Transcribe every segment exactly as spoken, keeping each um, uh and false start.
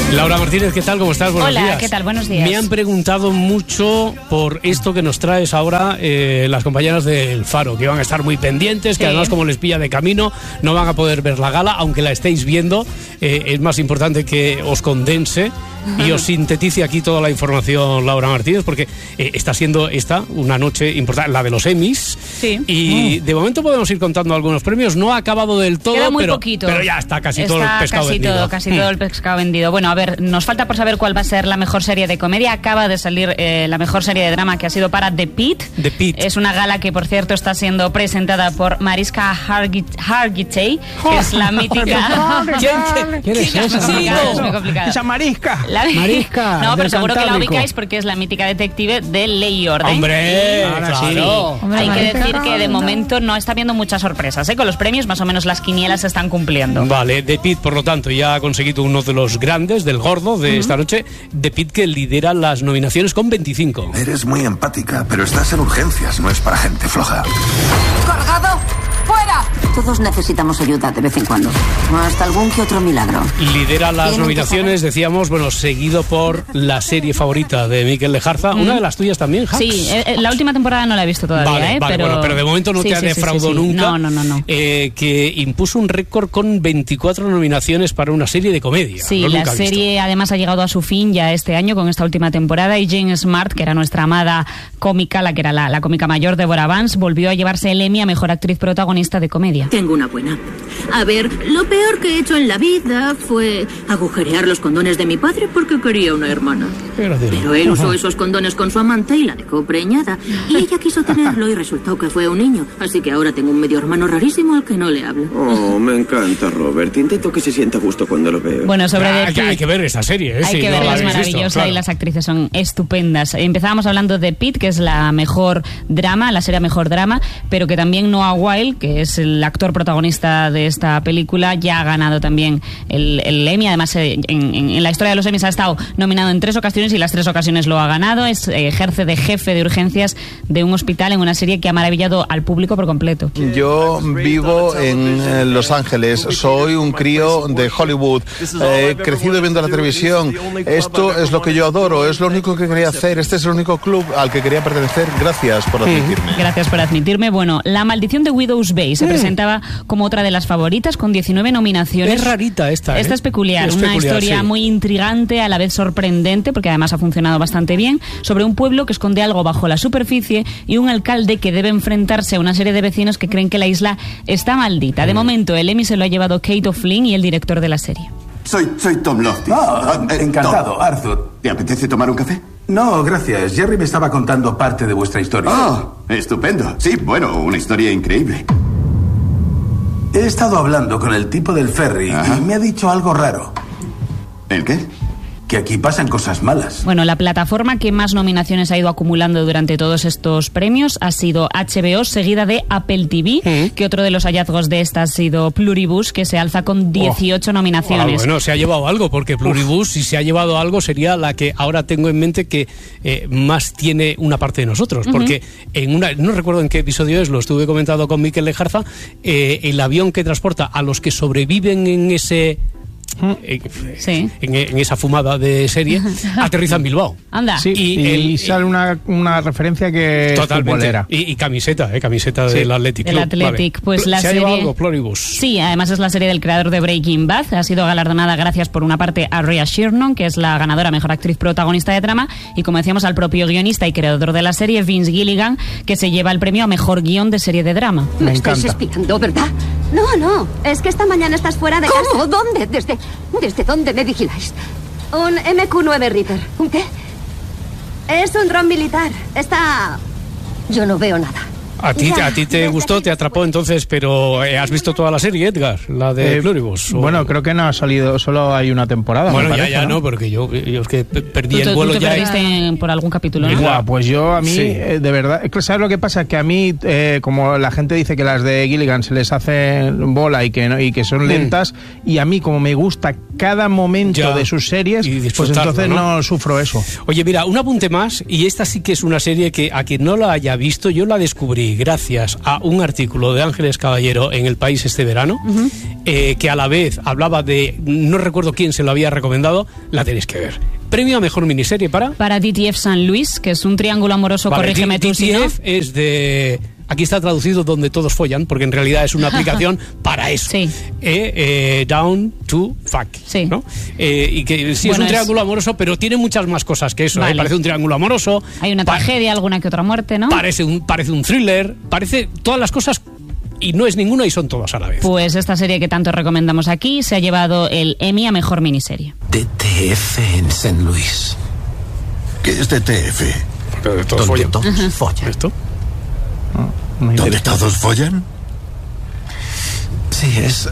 Laura Martínez, ¿qué tal? ¿Cómo estás? Buenos Hola, días. Hola, ¿qué tal? Buenos días. Me han preguntado mucho por esto que nos traes ahora eh, las compañeras del Faro, que van a estar muy pendientes, que sí. Además como les pilla de camino, no van a poder ver la gala, aunque la estéis viendo. Eh, es más importante que os condense y os sintetice aquí toda la información, Laura Martínez, porque eh, está siendo esta una noche importante, la de los Emmys. Sí. Y mm. de momento podemos ir contando algunos premios. No ha acabado del todo, Queda muy pero, poquito. pero ya está casi está todo el pescado casi vendido. Todo, casi mm. todo el pescado vendido. Bueno, a ver, nos falta por saber cuál va a ser la mejor serie de comedia. Acaba de salir eh, la mejor serie de drama, que ha sido para The Pitt. The Pitt. Es una gala que, por cierto, está siendo presentada por Mariska Hargitay, que es la mítica... ¿Quién, ¿Quién es esa? Sí, es muy complicado. Esa Mariska. La... Marisca. No, pero del seguro Cantábrico. que la ubicáis porque es la mítica detective de Ley y Orden. ¡Hombre! Ahora Claro. sí. Hombre, hay que decir que de momento no está habiendo muchas sorpresas, ¿eh? Con los premios más o menos las quinielas se están cumpliendo. Vale, The Pitt, por lo tanto, ya ha conseguido uno de los grandes, del gordo de uh-huh. esta noche. The Pitt, que lidera las nominaciones con veinticinco. Eres muy empática, pero estás en urgencias, no es para gente floja. ¡Cargado! ¡Fuera! Todos necesitamos ayuda de vez en cuando. Hasta algún que otro milagro. Lidera las nominaciones, decíamos, bueno, seguido por la serie favorita de Mikel Lejarza. Mm. ¿Una de las tuyas también, Hacks? Sí, eh, la última temporada no la he visto todavía, vale, ¿eh? Vale, pero... bueno, pero de momento no sí, te ha sí, defraudado sí, sí, sí. nunca. No, no, no. no. Eh, que impuso un récord con veinticuatro nominaciones para una serie de comedia. Sí, no la serie visto. Además ha llegado a su fin ya este año con esta última temporada, y Jane Smart, que era nuestra amada cómica, la que era la, la cómica mayor, Deborah Vance, volvió a llevarse el Emmy a Mejor Actriz Protagonista de Comedia. Tengo una buena. A ver, lo peor que he hecho en la vida fue agujerear los condones de mi padre porque quería una hermana. Pero, Pero él usó esos condones con su amante y la dejó preñada. Y ella quiso tenerlo y resultó que fue un niño. Así que ahora tengo un medio hermano rarísimo al que no le hablo. Oh, me encanta, Robert. Intento que se sienta a gusto cuando lo veo. Bueno, sobre ah, The hay, hay que ver esa serie, ¿eh? Hay sí, que no verla, la es maravillosa visto, claro. Y las actrices son estupendas. Empezábamos hablando de Pitt, que es la mejor drama, la serie mejor drama, pero que también Noah Wyle, que es el actor protagonista de esta película, ya ha ganado también el, el Emmy. Además, en, en, en la historia de los Emmys ha estado nominado en tres ocasiones y las tres ocasiones lo ha ganado. Es, eh, ejerce de jefe de urgencias de un hospital en una serie que ha maravillado al público por completo. Yo vivo en Los Ángeles, soy un crío de Hollywood, he eh, crecido viendo la televisión. Esto es lo que yo adoro, es lo único que quería hacer, este es el único club al que quería pertenecer. Gracias por admitirme. Gracias por admitirme. Bueno, La Maldición de Widow's Bay se mm. presentaba como otra de las favoritas con diecinueve nominaciones. Es rarita esta, ¿eh? Esta es peculiar, es una peculiar, historia sí. muy intrigante, a la vez sorprendente, porque además ha funcionado bastante bien, sobre un pueblo que esconde algo bajo la superficie y un alcalde que debe enfrentarse a una serie de vecinos que creen que la isla está maldita. De mm. momento, el Emmy se lo ha llevado Kate O'Flynn y el director de la serie. Soy, soy Tom Lofty. Oh, eh, encantado, Tom. Arthur. ¿Te apetece tomar un café? No, gracias. Jerry me estaba contando parte de vuestra historia. Oh, estupendo. Sí, bueno, una historia increíble. He estado hablando con el tipo del ferry Ajá. y me ha dicho algo raro. ¿El qué? Que aquí pasan cosas malas. Bueno, la plataforma que más nominaciones ha ido acumulando durante todos estos premios ha sido H B O, seguida de Apple T V, ¿Mm? que otro de los hallazgos de esta ha sido Pluribus, que se alza con dieciocho oh. nominaciones. Ah, bueno, se ha llevado algo, porque Pluribus, Uf. si se ha llevado algo, sería la que ahora tengo en mente que eh, más tiene una parte de nosotros, uh-huh. porque en una, no recuerdo en qué episodio es, lo estuve comentando con Mikel Lejarza, eh, el avión que transporta a los que sobreviven en ese... En, sí. en, en esa fumada de serie aterriza en Bilbao. Anda. Sí, y, y, el, y sale una, una referencia que totalmente. Es y, y camiseta, eh, camiseta sí. del Athletic Club. El Athletic, vale. Pues la ¿Se serie... ha llevado algo, Pluribus? Sí, además es la serie del creador de Breaking Bad. Ha sido galardonada gracias por una parte a Rhea Shirnon, que es la ganadora mejor actriz protagonista de drama, y como decíamos al propio guionista y creador de la serie, Vince Gilligan, que se lleva el premio a mejor guión de serie de drama. Me, Me estáis espiando, ¿verdad? No, no, es que esta mañana estás fuera de ¿Cómo? casa. ¿Dónde? ¿Desde, ¿Desde dónde me vigiláis? Un M Q nueve Reaper. ¿Un qué? Es un dron militar. Está... Yo no veo nada. A ti, a ti te gustó, te atrapó entonces, pero eh, ¿has visto toda la serie, Edgar? La de eh, Pluribus. ¿O? Bueno, creo que no ha salido, solo hay una temporada. Bueno, me ya, parece, ya, ¿no? no, porque yo, yo es que perdí ¿Tú, el vuelo tú te ya. perdiste en, por algún capítulo, ¿no? Buah, pues yo a mí, sí. eh, de verdad, ¿sabes lo que pasa? Que a mí, eh, como la gente dice que las de Gilligan se les hace bola y que, no, y que son lentas, mm. y a mí como me gusta cada momento ya. de sus series, pues entonces ¿no? no sufro eso. Oye, mira, un apunte más, y esta sí que es una serie que a quien no la haya visto, yo la descubrí peli, gracias a un artículo de Ángeles Caballero en El País este verano, uh-huh. eh, que a la vez hablaba de, no recuerdo quién se lo había recomendado, la tenéis que ver. Premio a Mejor Miniserie para... Para D T F San Luis, que es un triángulo amoroso, vale, corrígeme tú si no. D T F es de... Aquí está traducido donde todos follan, porque en realidad es una aplicación para eso. Sí. Eh, eh, down to fuck. Sí. ¿no? Eh, y que sí, bueno, es un triángulo es... amoroso, pero tiene muchas más cosas que eso. Vale. ¿eh? Parece un triángulo amoroso. Hay una tragedia, alguna que otra muerte, ¿no? Parece un, parece un thriller, parece todas las cosas... Y no es ninguna y son todas a la vez. Pues esta serie que tanto recomendamos aquí se ha llevado el Emmy a Mejor Miniserie. D T F en San Luis. ¿Qué es D T F? Porque de todos follan. Todos uh-huh. follan. ¿Esto? ¿Dónde todos follan? Sí, es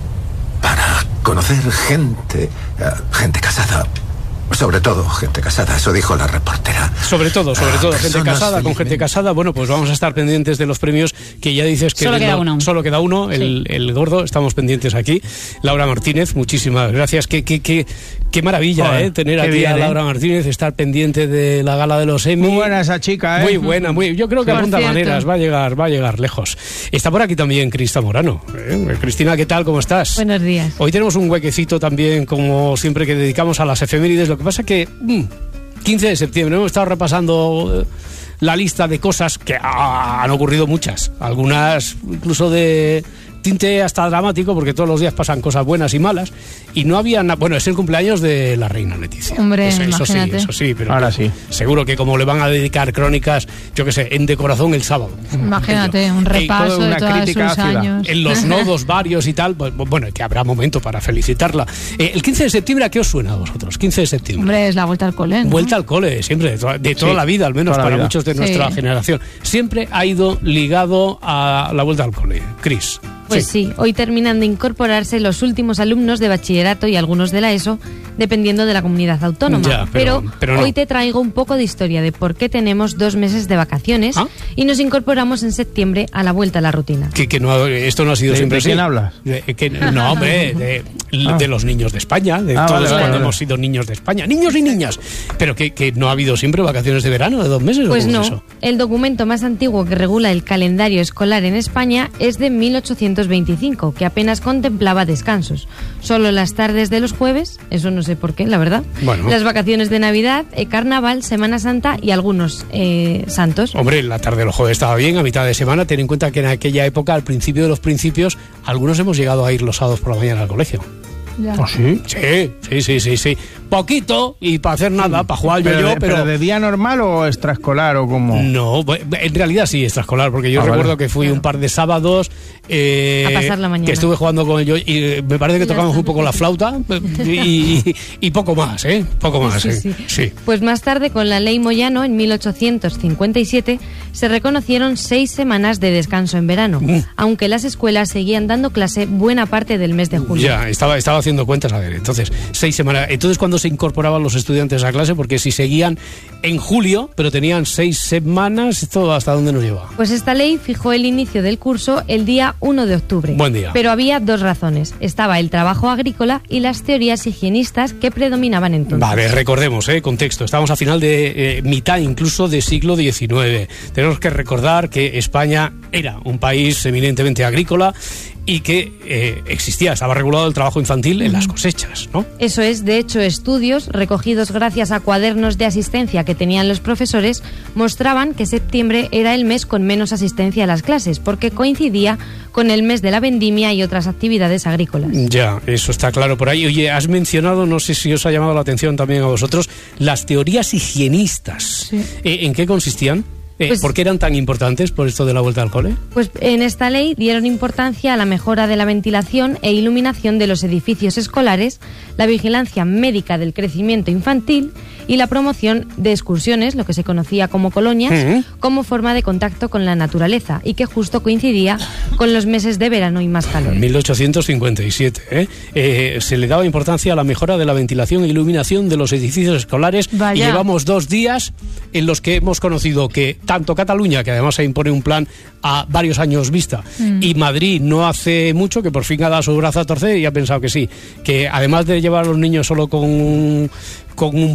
para conocer gente, gente casada. Sobre todo gente casada, eso dijo la reportera. Sobre todo, sobre todo, ah, gente casada, con gente casada. Bueno, pues vamos a estar pendientes de los premios, que ya dices que... Solo queda no, uno. Solo queda uno, el, sí. el gordo, estamos pendientes aquí. Laura Martínez, muchísimas gracias. Qué, qué, qué, qué maravilla, Joder, eh, tener aquí bien, a Laura eh. Martínez, estar pendiente de la gala de los Emmy. Muy buena esa chica, ¿eh? Muy buena, muy, yo creo que apunta a maneras, va a llegar, va a llegar lejos. Está por aquí también Crista Morano. ¿eh? Cristina, ¿qué tal? ¿Cómo estás? Buenos días. Hoy tenemos un huequecito también, como siempre, que dedicamos a las efemérides. Lo que pasa que... Mm, quince de septiembre, hemos estado repasando la lista de cosas que ah, han ocurrido muchas, algunas incluso de tinte hasta dramático, porque todos los días pasan cosas buenas y malas, y no había nada. Bueno, es el cumpleaños de la reina Leticia. Hombre, eso, eso sí, eso sí, pero ahora sí. Seguro que como le van a dedicar crónicas, yo qué sé, en De Corazón el sábado. Imagínate, un repaso de todos sus años. En los nodos varios y tal, pues, bueno, que habrá momento para felicitarla. Eh, el quince de septiembre, ¿a qué os suena a vosotros? quince de septiembre. Hombre, es la vuelta al cole, ¿no? Vuelta al cole, siempre, de toda, de toda sí, la vida, al menos para vida. Muchos de nuestra sí. generación. Siempre ha ido ligado a la vuelta al cole. Cris. Pues sí. sí, hoy terminan de incorporarse los últimos alumnos de bachillerato y algunos de la ESO, dependiendo de la comunidad autónoma. Ya, pero pero, pero no. Hoy te traigo un poco de historia de por qué tenemos dos meses de vacaciones ¿Ah? y nos incorporamos en septiembre a la vuelta a la rutina. Que, que no, esto no ha sido ¿De, siempre ¿De quién así. hablas? De, que, no, hombre, de, ah. de los niños de España, de ah, todos vale, cuando vale, hemos sido niños de España, niños y niñas. Pero que, que no ha habido siempre vacaciones de verano, de dos meses. Pues ¿o no, es eso? El documento más antiguo que regula el calendario escolar en España es de mil ochocientos veinticinco, que apenas contemplaba descansos. Solo las tardes de los jueves, eso no sé por qué, la verdad. Bueno. Las vacaciones de Navidad, eh, Carnaval, Semana Santa y algunos eh, santos. Hombre, la tarde de los jueves estaba bien, a mitad de semana. Ten en cuenta que en aquella época, al principio de los principios, algunos hemos llegado a ir los sábados por la mañana al colegio. Ya. ¿Oh, sí? Sí, sí, sí, sí, sí. Poquito y para hacer nada, para jugar yo, yo, pero... ¿Pero de día normal o extraescolar o cómo? No, en realidad sí, extraescolar, porque yo ah, recuerdo vale. que fui un par de sábados eh, a pasar la mañana. Que estuve jugando con ellos y me parece que tocamos un poco la flauta y, y, y poco más, ¿eh? Poco más, sí, ¿eh? Sí. sí. Pues más tarde, con la Ley Moyano, en mil ochocientos cincuenta y siete, se reconocieron seis semanas de descanso en verano, mm. aunque las escuelas seguían dando clase buena parte del mes de julio. Ya, estaba, estaba haciendo cuentas, a ver, entonces, seis semanas. Entonces, ¿cuándo se incorporaban los estudiantes a clase? Porque si seguían en julio, pero tenían seis semanas, ¿esto hasta dónde nos lleva? Pues esta ley fijó el inicio del curso el día uno de octubre. Buen día. Pero había dos razones. Estaba el trabajo agrícola y las teorías higienistas que predominaban entonces. Vale, recordemos, eh, contexto. Estamos a final de eh, mitad incluso de siglo diecinueve. Tenemos que recordar que España era un país eminentemente agrícola y que eh, existía, estaba regulado el trabajo infantil en las cosechas, ¿no? Eso es, de hecho, estudios recogidos gracias a cuadernos de asistencia que tenían los profesores mostraban que septiembre era el mes con menos asistencia a las clases, porque coincidía con el mes de la vendimia y otras actividades agrícolas. Ya, eso está claro por ahí. Oye, has mencionado, no sé si os ha llamado la atención también a vosotros, las teorías higienistas. Sí. Eh, ¿En qué consistían? Eh, pues, ¿Por qué eran tan importantes por esto de la vuelta al cole? Pues en esta ley dieron importancia a la mejora de la ventilación e iluminación de los edificios escolares, la vigilancia médica del crecimiento infantil y la promoción de excursiones, lo que se conocía como colonias, uh-huh. como forma de contacto con la naturaleza y que justo coincidía con los meses de verano y más calor. mil ochocientos cincuenta y siete, ¿eh? Eh, se le daba importancia a la mejora de la ventilación e iluminación de los edificios escolares. Vaya. Y llevamos dos días en los que hemos conocido que tanto Cataluña, que además se impone un plan a varios años vista, mm. y Madrid no hace mucho, que por fin ha dado su brazo a torcer y ha pensado que sí, que además de llevar a los niños solo con un, con un polo de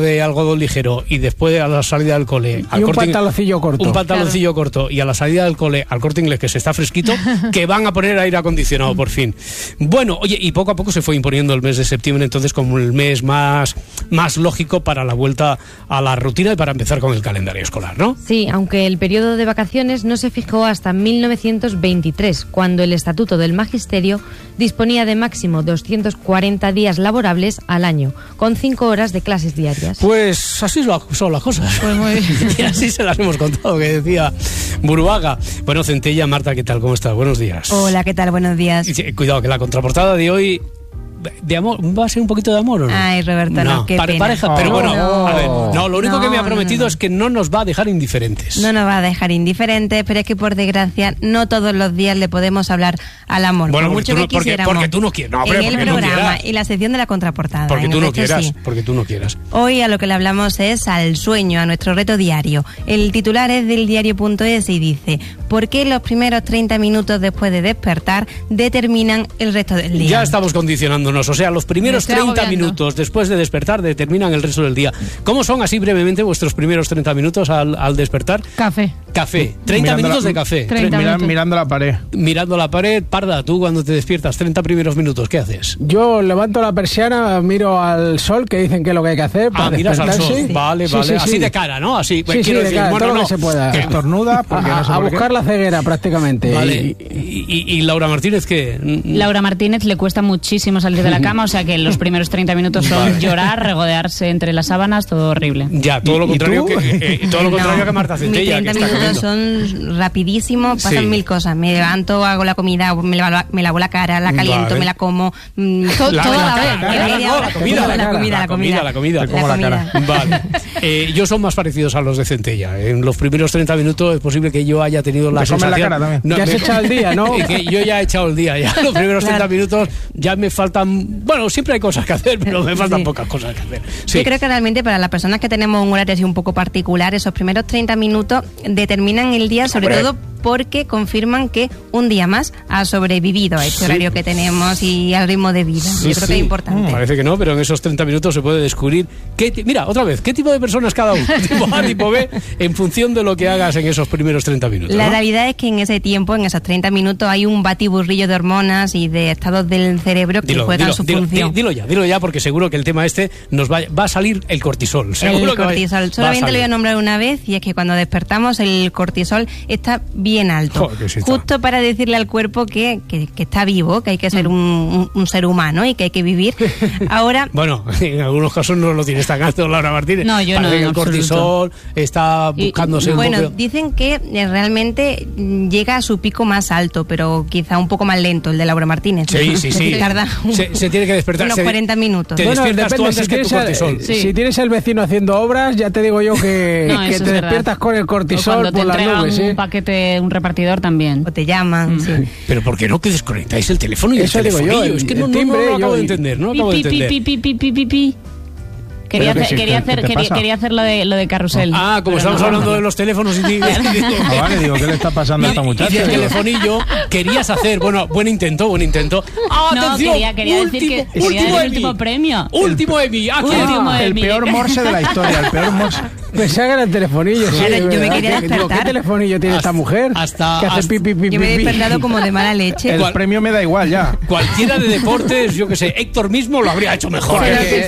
de algodón ligero y después a la salida del cole... Al y un pantaloncillo corto. Un pantaloncillo claro. corto y a la salida del cole al Corte Inglés, que se está fresquito, que van a poner aire acondicionado por fin. Bueno, oye, y poco a poco se fue imponiendo el mes de septiembre entonces como el mes más, más lógico para la vuelta a la rutina y para empezar con el calendario escolar, ¿no? Sí, aunque el periodo de vacaciones no se fijó hasta mil novecientos veintitrés, cuando el Estatuto del Magisterio disponía de máximo doscientos cuarenta días laborables al año, con cinco horas de clases diarias. Pues así son las cosas. Pues muy bien. Y así se las hemos contado, que decía Buruaga. Bueno, Centella, Marta, ¿qué tal? ¿Cómo estás? Buenos días. Hola, ¿qué tal? Buenos días. Cuidado, que la contraportada de hoy... ¿De amor? ¿Va a ser un poquito de amor o no? Ay, Roberto, no, no qué Pare, pena. Pareja, pero oh, bueno, no. a ver, no, lo único no, que me ha prometido no, no. es que no nos va a dejar indiferentes. No nos va a dejar indiferentes, pero es que por desgracia no todos los días le podemos hablar al amor. Bueno, por mucho tú no, que quisiéramos. Porque, porque tú no quieres. No, hombre, en el porque programa no y la sección de la contraportada. Porque tú no quieras, sí. porque tú no quieras. Hoy a lo que le hablamos es al sueño, a nuestro reto diario. El titular es del diario punto es y dice: ¿por qué los primeros treinta minutos después de despertar determinan el resto del día? Ya estamos condicionándonos, o sea, los primeros treinta minutos después de despertar determinan el resto del día. ¿Cómo son así brevemente vuestros primeros treinta minutos al, al despertar? Café. Café. treinta mirando minutos la, de café. treinta Mira, mirando la pared. Mirando la pared. Parda, tú cuando te despiertas, treinta primeros minutos, ¿qué haces? Yo levanto la persiana, miro al sol, que dicen que es lo que hay que hacer para ah, miras al sol. Sí. Vale, vale. Sí, sí, así sí. de cara, ¿no? Así. Sí, sí, de decir, cara, bueno, todo no, lo que se pueda. Que estornuda porque a, no sé a buscar qué. La ceguera prácticamente. Vale. Y, y, y Laura Martínez, ¿qué? Laura Martínez le cuesta muchísimo salir de la cama, o sea que los primeros treinta minutos son vale. llorar, regodearse entre las sábanas, todo horrible. Ya, todo lo contrario que eh, todo lo contrario no, que Marta Centella. Mis treinta minutos son rapidísimos, pasan sí. mil cosas. Me levanto, hago la comida, me lavo, me lavo la cara, la caliento, vale. me la como, mmm, todo, la, todo la, a la vez. La comida, la comida, la comida, la comida. Te como la cara. Vale. Eh, yo son más parecidos a los de Centella. En los primeros treinta minutos es posible que yo haya tenido la sensación... la cara también. No, ya has me, echado el día, ¿no? Que yo ya he echado el día. Ya los primeros claro. treinta minutos ya me faltan... Bueno, siempre hay cosas que hacer, pero me faltan sí. pocas cosas que hacer. Sí. Yo creo que realmente para las personas que tenemos un horario así un poco particular, esos primeros treinta minutos determinan el día, sobre Hombre. todo porque confirman que un día más ha sobrevivido a este sí. horario que tenemos y al ritmo de vida. Sí, Yo creo sí. que es importante. Mm, parece que no, pero en esos treinta minutos se puede descubrir qué t- mira, otra vez, qué tipo de personas cada uno, tipo A, tipo B, en función de lo que hagas en esos primeros treinta minutos. La ¿no? realidad es que en ese tiempo, en esos treinta minutos, hay un batiburrillo de hormonas y de estados del cerebro que dilo, juegan dilo, su dilo, función. Dilo ya, dilo ya, porque seguro que el tema este nos va, va a salir el cortisol. Seguro el cortisol. Que Solamente lo voy a nombrar una vez, y es que cuando despertamos el cortisol está bien alto. Joder, sí justo está. Para decirle al cuerpo que, que, que está vivo, que hay que ser un, un, un ser humano y que hay que vivir. Ahora... Bueno, en algunos casos no lo tienes tan alto, Laura Martínez. No, yo Parece no, que el absoluto. cortisol está buscándose y, un bueno, poco... dicen que eh, realmente llega a su pico más alto, pero quizá un poco más lento, el de Laura Martínez. Sí, sí, sí. Tarda un, se, se tiene que despertar. unos se, cuarenta minutos. Te bueno, despiertas depende, tú antes si que tu cortisol. El, sí. Si tienes el vecino haciendo obras, ya te digo yo que, no, que te despiertas verdad. Con el cortisol o por las nubes. un ¿eh? paquete, un repartidor también. O te llaman, mm. sí. Pero ¿por qué no que desconectáis el teléfono y Eso el digo yo, Es que el no, timbre, no, no lo acabo yo, de entender, no pi, acabo de pi, entender. Pi, pi, pi, pi, pi, pi. Quería hacer, sí, quería, hacer, quería, quería hacer lo de, lo de carrusel. Ah, como estamos no, hablando no. de los teléfonos y digo, ah, vale, digo, ¿qué le está pasando a esta muchacha? Y el telefonillo querías hacer, bueno, buen intento, buen intento. ¡Ah, no, atención! Quería, quería último, decir que último, quería el último premio. Último Emmy. Aquí último ah, el Emmy. peor morse de la historia, el peor morse. Pensaba que era el telefonillo. Sí, claro, yo me quería despertar. Digo, ¿qué telefonillo tiene hasta, esta mujer? Hasta, que hace hasta, pi, pi, pi, yo me he pi, despertado como de mala leche. El Cual, premio me da igual ya. Cualquiera de deportes, yo que sé, Héctor mismo lo habría hecho mejor.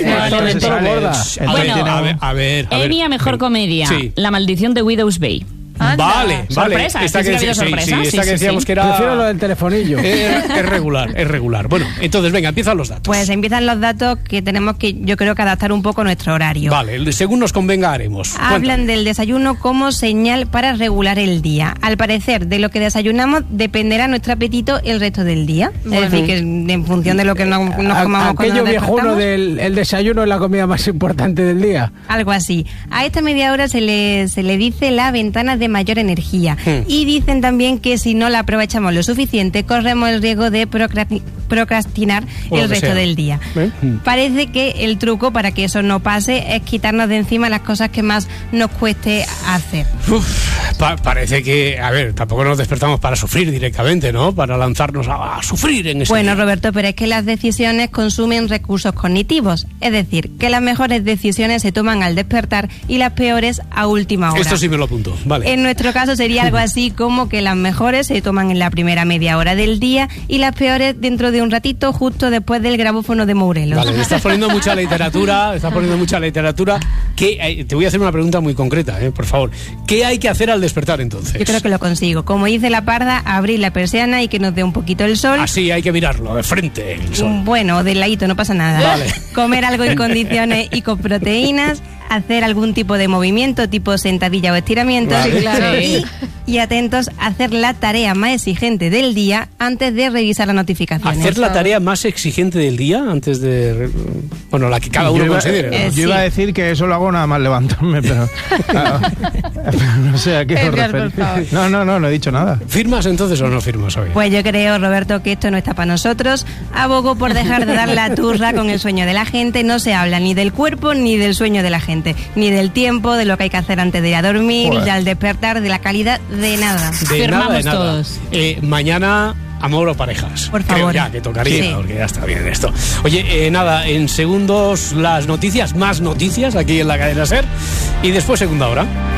Bueno, a ver, a ver. Emmy a mejor comedia. Sí. La maldición de Widow's Bay. Anda. Vale, sorpresa, vale. Esta sí, que, sí, sí, sorpresa. Sí, sí, esta sí, que decíamos sí. que era... Prefiero lo del telefonillo. Es, es regular, es regular. Bueno, entonces, venga, empiezan los datos. Pues empiezan los datos que tenemos que, yo creo que adaptar un poco nuestro horario. Vale, según nos convenga haremos. Hablan Cuéntame. del desayuno como señal para regular el día. Al parecer, de lo que desayunamos dependerá nuestro apetito el resto del día. Bueno. Es decir, que en función de lo que nos, nos A, comamos cuando aquello nos viejuno despertamos. del el desayuno es la comida más importante del día. Algo así. A esta media hora se le, se le dice la ventana de mayor energía. Hmm. Y dicen también que si no la aprovechamos lo suficiente, corremos el riesgo de procrastinar el resto sea. del día. ¿Eh? Hmm. Parece que el truco para que eso no pase es quitarnos de encima las cosas que más nos cueste hacer. Uf, pa- parece que, a ver, tampoco nos despertamos para sufrir directamente, ¿no? Para lanzarnos a, a sufrir en ese Bueno, día. Roberto, pero es que las decisiones consumen recursos cognitivos. Es decir, que las mejores decisiones se toman al despertar y las peores a última hora. Esto sí me lo apunto, vale. En nuestro caso sería algo así como que las mejores se toman en la primera media hora del día y las peores dentro de un ratito, justo después del grabófono de Morelos. Vale, me estás poniendo mucha literatura, estás poniendo mucha literatura. ¿Qué, eh, te voy a hacer una pregunta muy concreta, eh, por favor. ¿Qué hay que hacer al despertar entonces? Yo creo que lo consigo. Como dice la parda, abrir la persiana y que nos dé un poquito el sol. Así, hay que mirarlo, de frente el sol. Bueno, de ladito, no pasa nada. Vale. Comer algo en condiciones y con proteínas, hacer algún tipo de movimiento, tipo sentadilla o estiramiento. Vale. Sí, claro. Sí. Y, y atentos a hacer la tarea más exigente del día antes de revisar las notificaciones. ¿Hacer la tarea más exigente del día antes de... Bueno, la que cada uno iba, considere, ¿no? eh, Yo sí. iba a decir que eso lo hago nada más levantarme, pero... Claro, no sé a qué os Edgar, referís. por favor. No, no, no, no he dicho nada. ¿Firmas entonces o no firmas hoy? Pues yo creo, Roberto, que esto no está para nosotros. Abogo por dejar de dar la turra con el sueño de la gente. No se habla ni del cuerpo ni del sueño de la gente. Ni del tiempo, de lo que hay que hacer antes de ir a dormir, Joder. de al despertar, de la calidad, de nada. De Firmamos nada, de nada. todos. Eh, mañana... Amor o parejas. Por Creo favor. ya que tocaría, Sí. porque ya está bien esto. Oye, eh, nada, en segundos las noticias, más noticias aquí en la cadena SER y después segunda hora.